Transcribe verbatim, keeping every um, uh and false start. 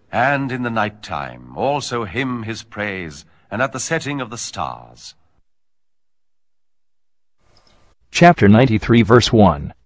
and in the night time also hymn his praise, and at the setting of the stars. Chapter ninety-three, verse one.